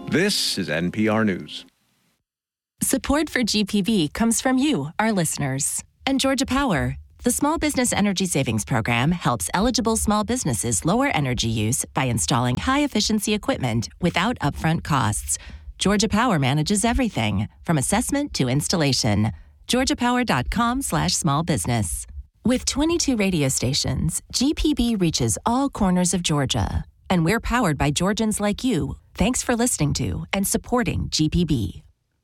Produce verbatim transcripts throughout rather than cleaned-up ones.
This is N P R News. Support for G P B comes from you, our listeners. And Georgia Power, the Small Business Energy Savings Program, helps eligible small businesses lower energy use by installing high-efficiency equipment without upfront costs. Georgia Power manages everything, from assessment to installation. georgiapower.com slash small business. With twenty-two radio stations, G P B reaches all corners of Georgia. And we're powered by Georgians like you. Thanks for listening to and supporting G P B.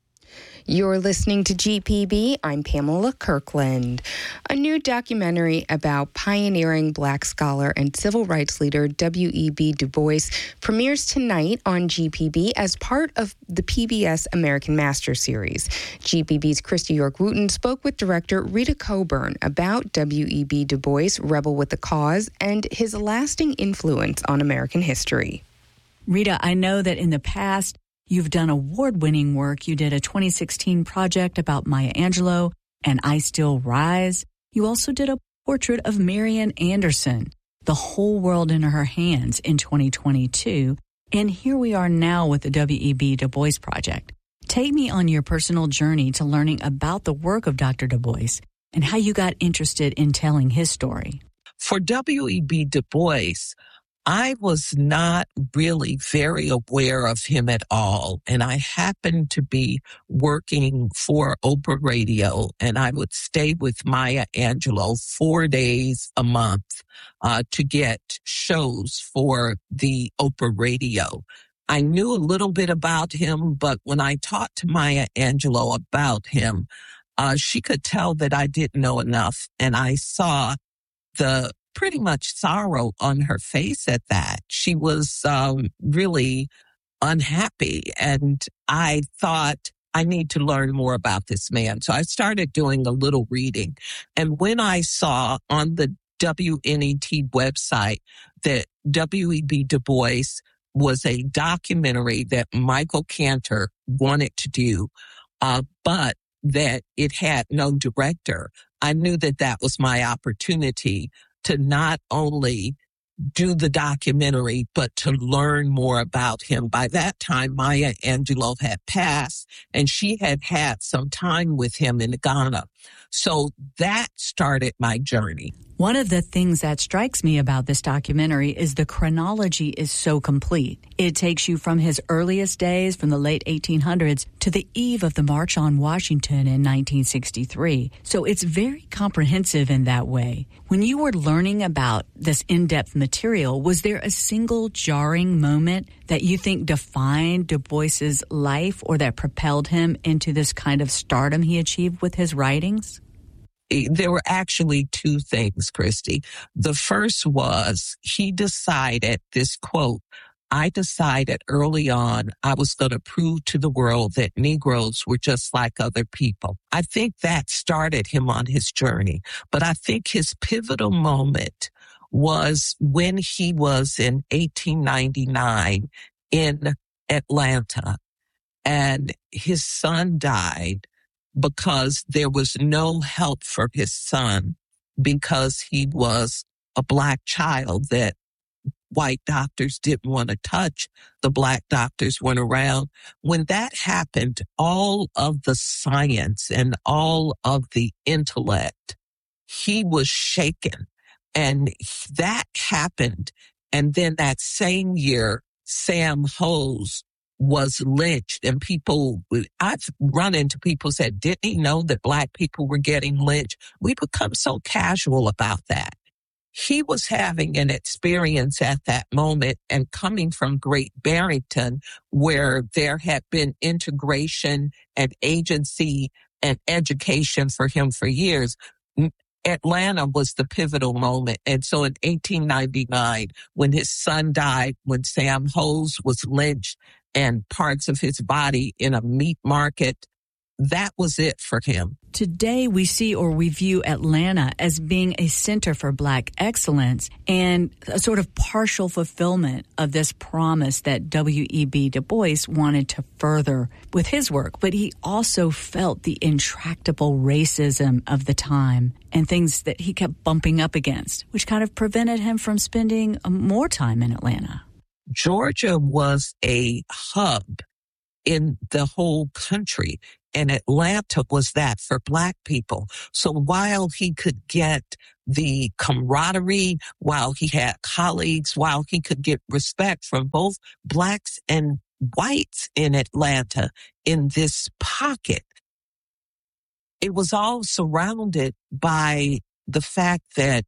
You're listening to G P B. I'm Pamela Kirkland. A new documentary about pioneering Black scholar and civil rights leader W E B Du Bois premieres tonight on G P B as part of the P B S American Master Series. G P B's Christy York-Wooten spoke with director Rita Coburn about W E B Du Bois, Rebel with a Cause, and his lasting influence on American history. Rita, I know that in the past, you've done award-winning work. You did a twenty sixteen project about Maya Angelou and I Still Rise. You also did a portrait of Marian Anderson, The Whole World in Her Hands, in twenty twenty-two. And here we are now with the W E B Du Bois Project. Take me on your personal journey to learning about the work of Doctor Du Bois and how you got interested in telling his story. For W E B Du Bois, I was not really very aware of him at all. And I happened to be working for Oprah Radio, and I would stay with Maya Angelou four days a month uh, to get shows for the Oprah Radio. I knew a little bit about him, but when I talked to Maya Angelou about him, uh, she could tell that I didn't know enough. And I saw the pretty much sorrow on her face at that. She was um, really unhappy. And I thought, I need to learn more about this man. So I started doing a little reading. And when I saw on the W N E T website that W E B Du Bois was a documentary that Michael Cantor wanted to do, uh, but that it had no director, I knew that that was my opportunity to not only do the documentary, but to learn more about him. By that time, Maya Angelou had passed, and she had had some time with him in Ghana. So that started my journey. One of the things that strikes me about this documentary is the chronology is so complete. It takes you from his earliest days, from the late eighteen hundreds, to the eve of the March on Washington in nineteen sixty-three. So it's very comprehensive in that way. When you were learning about this in-depth material, was there a single jarring moment that you think defined Du Bois's life or that propelled him into this kind of stardom he achieved with his writings? There were actually two things, Christy. The first was he decided, this quote, I decided early on I was going to prove to the world that Negroes were just like other people. I think that started him on his journey. But I think his pivotal moment was when he was in eighteen ninety-nine in Atlanta and his son died because there was no help for his son because he was a Black child that white doctors didn't want to touch. The Black doctors went around. When that happened, all of the science and all of the intellect, he was shaken. And that happened. And then that same year, Sam Hose was lynched, and people, I've run into people who said, didn't he know that Black people were getting lynched? We become so casual about that. He was having an experience at that moment and coming from Great Barrington, where there had been integration and agency and education for him for years. Atlanta was the pivotal moment. And so in eighteen ninety-nine, when his son died, when Sam Hose was lynched and parts of his body in a meat market, that was it for him. Today, we see or we view Atlanta as being a center for Black excellence and a sort of partial fulfillment of this promise that W E B Du Bois wanted to further with his work. But he also felt the intractable racism of the time and things that he kept bumping up against, which kind of prevented him from spending more time in Atlanta. Georgia was a hub in the whole country. And Atlanta was that for Black people. So while he could get the camaraderie, while he had colleagues, while he could get respect from both Blacks and whites in Atlanta in this pocket, it was all surrounded by the fact that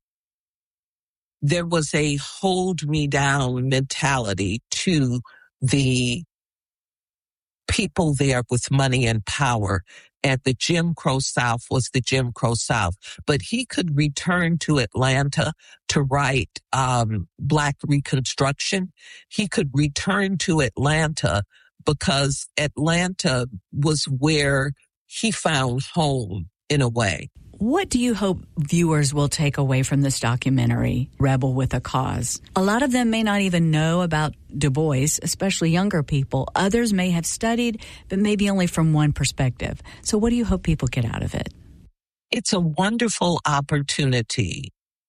there was a hold me down mentality to the people there with money and power. And the Jim Crow South was the Jim Crow South. But he could return to Atlanta to write um, Black Reconstruction. He could return to Atlanta because Atlanta was where he found home in a way. What do you hope viewers will take away from this documentary, Rebel with a Cause? A lot of them may not even know about Du Bois, especially younger people. Others may have studied, but maybe only from one perspective. So what do you hope people get out of it? It's a wonderful opportunity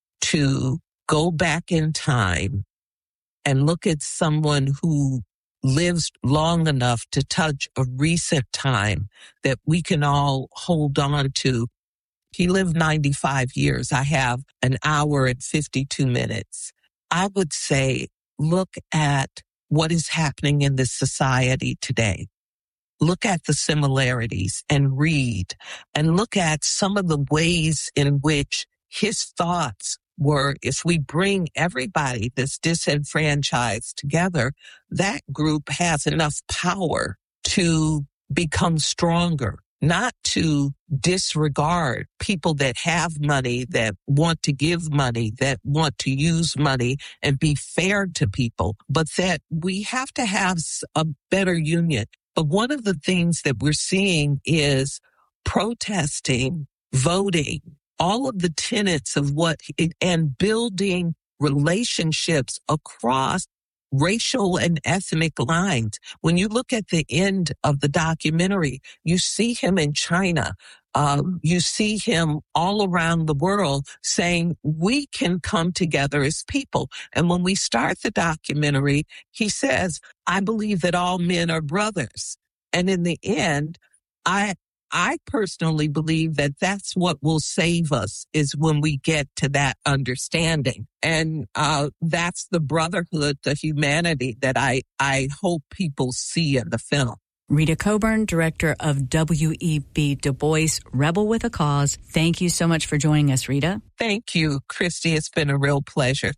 to go back in time and look at someone who lives long enough to touch a recent time that we can all hold on to. He lived ninety-five years. I have an hour and fifty-two minutes. I would say, look at what is happening in this society today. Look at the similarities and read, and look at some of the ways in which his thoughts were, if we bring everybody that's disenfranchised together, that group has enough power to become stronger. Not to disregard people that have money, that want to give money, that want to use money and be fair to people, but that we have to have a better union. But one of the things that we're seeing is protesting, voting, all of the tenets of what, and building relationships across racial and ethnic lines. When you look at the end of the documentary, you see him in China. Um, you see him all around the world saying, we can come together as people. And when we start the documentary, he says, I believe that all men are brothers. And in the end, I I personally believe that that's what will save us, is when we get to that understanding. And uh, that's the brotherhood, the humanity that I, I hope people see in the film. Rita Coburn, director of W E B Du Bois, Rebel with a Cause. Thank you so much for joining us, Rita. Thank you, Christy. It's been a real pleasure.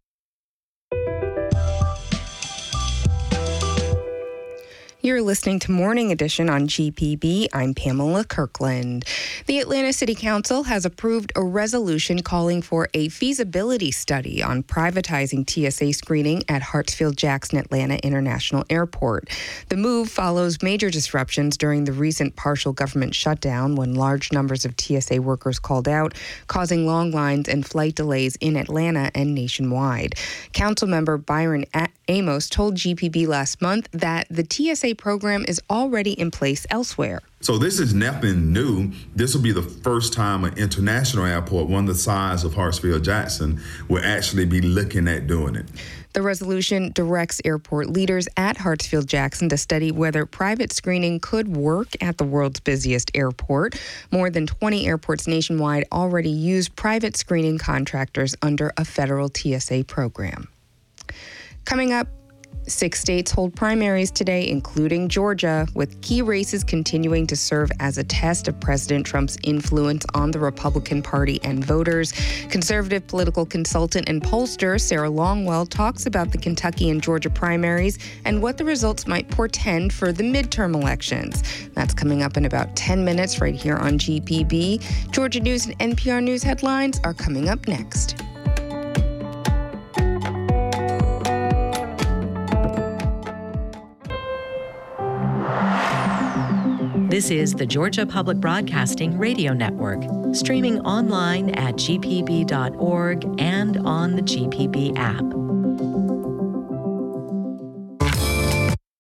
You're listening to Morning Edition on G P B. I'm Pamela Kirkland. The Atlanta City Council has approved a resolution calling for a feasibility study on privatizing T S A screening at Hartsfield-Jackson Atlanta International Airport. The move follows major disruptions during the recent partial government shutdown when large numbers of T S A workers called out, causing long lines and flight delays in Atlanta and nationwide. Councilmember Byron Amos told G P B last month that the T S A program is already in place elsewhere. So this is nothing new. This will be the first time an international airport, one the size of Hartsfield-Jackson, will actually be looking at doing it. The resolution directs airport leaders at Hartsfield-Jackson to study whether private screening could work at the world's busiest airport. More than twenty airports nationwide already use private screening contractors under a federal T S A program. Coming up, six states hold primaries today, including Georgia, with key races continuing to serve as a test of President Trump's influence on the Republican Party and voters. Conservative political consultant and pollster Sarah Longwell talks about the Kentucky and Georgia primaries and what the results might portend for the midterm elections. That's coming up in about ten minutes right here on G P B. Georgia News and N P R News headlines are coming up next. This is the Georgia Public Broadcasting Radio Network, streaming online at G P B dot org and on the G P B app.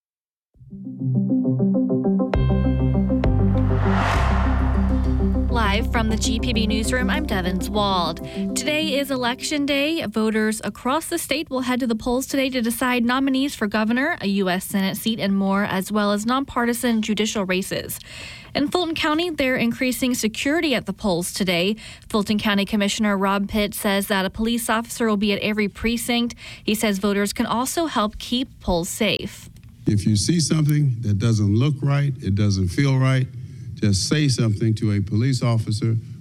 Live Live from the G P B newsroom, I'm Devins Wald. Today is Election Day. Voters across the state will head to the polls today to decide nominees for governor, a U S Senate seat, and more, as well as nonpartisan judicial races. In Fulton County, they're increasing security at the polls today. Fulton County Commissioner Rob Pitt says that a police officer will be at every precinct. He says voters can also help keep polls safe. If you see something that doesn't look right, it doesn't feel right, just say something to a police officer